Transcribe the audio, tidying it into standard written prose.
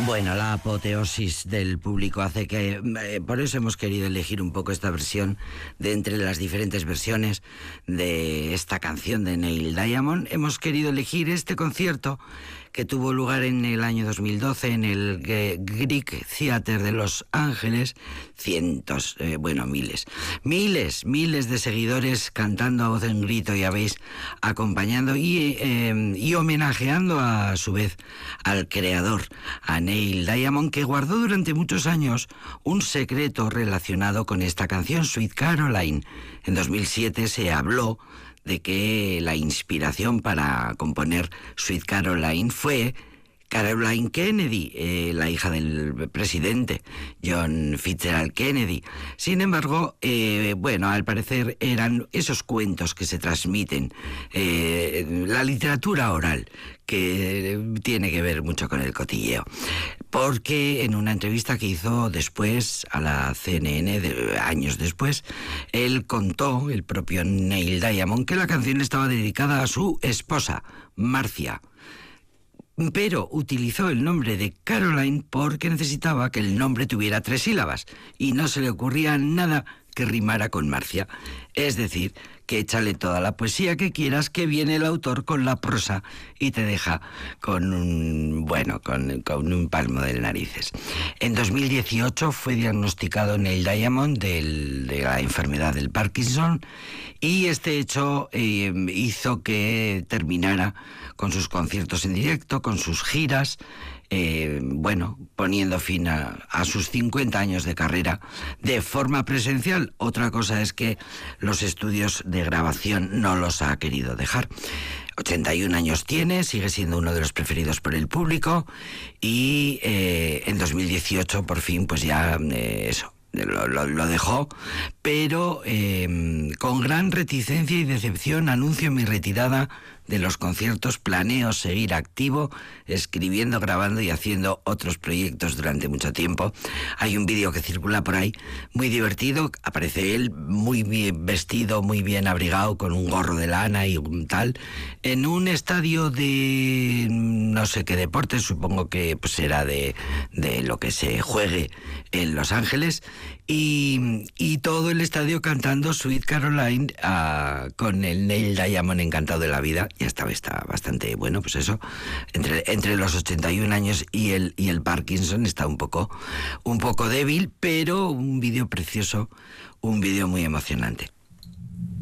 Bueno, la apoteosis del público hace que... por eso hemos querido elegir un poco esta versión de entre las diferentes versiones de esta canción de Neil Diamond. Hemos querido elegir este concierto que tuvo lugar en el año 2012 en el Greek Theater de Los Ángeles. Cientos, miles de seguidores cantando a voz en grito, ya veis, acompañando y homenajeando a su vez al creador, a Neil Diamond, que guardó durante muchos años un secreto relacionado con esta canción, Sweet Caroline. En 2007 se habló de que la inspiración para componer Sweet Caroline fue Caroline Kennedy, la hija del presidente John Fitzgerald Kennedy. Sin embargo, al parecer eran esos cuentos que se transmiten, la literatura oral, que tiene que ver mucho con el cotilleo. Porque en una entrevista que hizo después a la CNN, años después, él contó, el propio Neil Diamond, que la canción estaba dedicada a su esposa, Marcia. Pero utilizó el nombre de Caroline porque necesitaba que el nombre tuviera 3 sílabas y no se le ocurría nada que rimara con Marcia. Es decir, que échale toda la poesía que quieras, que viene el autor con la prosa y te deja con un palmo de narices. En 2018 fue diagnosticado Neil Diamond de la enfermedad del Parkinson, y este hecho hizo que terminara con sus conciertos en directo, con sus giras, poniendo fin a sus 50 años de carrera de forma presencial. Otra cosa es que los estudios de grabación no los ha querido dejar. 81 años tiene, sigue siendo uno de los preferidos por el público, y en 2018 por fin pues ya lo dejó, pero con gran reticencia y decepción anuncio mi retirada de los conciertos. Planeo seguir activo, escribiendo, grabando y haciendo otros proyectos durante mucho tiempo. Hay un vídeo que circula por ahí muy divertido, aparece él muy bien vestido, muy bien abrigado, con un gorro de lana y un tal, en un estadio de no sé qué deporte, supongo que pues será de lo que se juegue en Los Ángeles, y todo el estadio cantando Sweet Caroline con el Neil Diamond encantado de la vida. Y esta vez está bastante bueno, pues eso, entre los 81 años y el Parkinson está un poco débil, pero un vídeo precioso, un vídeo muy emocionante.